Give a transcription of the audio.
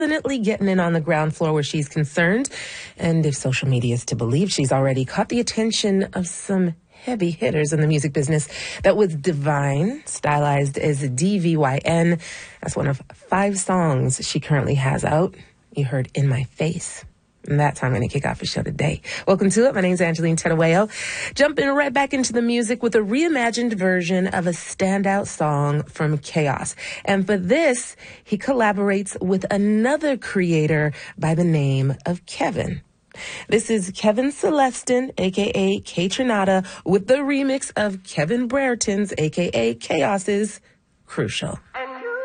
definitely getting in on the ground floor where she's concerned. And if social media is to believe, she's already caught the attention of some heavy hitters in the music business. That was Divine, stylized as DVYN. That's one of 5 songs she currently has out. You heard In My Face. And that's how I'm going to kick off the show today. Welcome to it. My name's Angeline Teruello. Jumping right back into the music with a reimagined version of a standout song from Chaos. And for this, he collaborates with another creator by the name of Kevin. This is Kevin Celestin, a.k.a. K Trinata, with the remix of Kevin Brereton's, a.k.a. Chaos's, Crucial.